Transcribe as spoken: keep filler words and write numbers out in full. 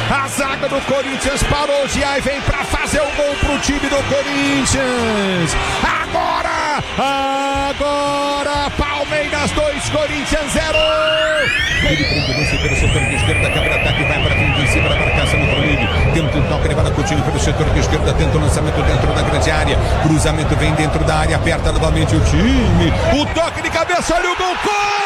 A zaga do Corinthians parou já e vem pra fazer o gol pro time do Corinthians. Agora, agora, Palmeiras dois, Corinthians zero. Ele prende pelo setor de esquerda, quebra ataque, vai para frente em cima da marcação do Flamengo. Tenta um toque, leva na Coutinho pelo setor de esquerda, tenta o lançamento dentro da grande área. Cruzamento vem dentro da área, aperta novamente o time. O toque de cabeça, olha o gol, gol!